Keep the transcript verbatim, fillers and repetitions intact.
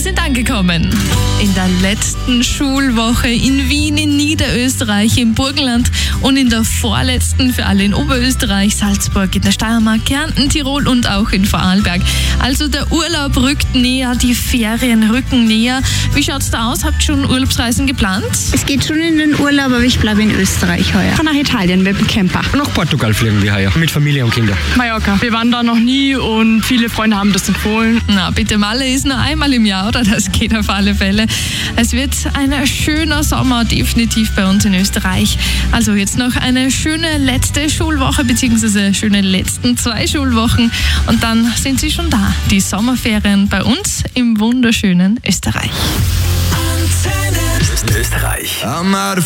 sind angekommen in der letzten Schulwoche in Wien, in Niederösterreich, im Burgenland und in der vorletzten für alle in Oberösterreich, Salzburg, in der Steiermark, Kärnten, Tirol und auch in Vorarlberg. Also der Urlaub rückt näher, die Ferien rücken näher. Wie schaut's da aus? Habt ihr schon Urlaubsreisen geplant? Es geht schon in den Urlaub, aber ich bleibe in Österreich heuer. Nach Italien mit dem Camper. Nach Portugal fliegen wir heuer mit Familie und Kindern. Mallorca. Wir waren da noch nie und viele Freunde haben das empfohlen. Na bitte, Malle ist nur einmal im Jahr, oder? Das geht auf alle Fälle. Es wird ein schöner Sommer, definitiv bei uns in Österreich. Also jetzt noch eine schöne letzte Schulwoche, beziehungsweise schöne letzten zwei Schulwochen. Und dann sind sie schon da, die Sommerferien bei uns im wunderschönen Österreich. Österreich.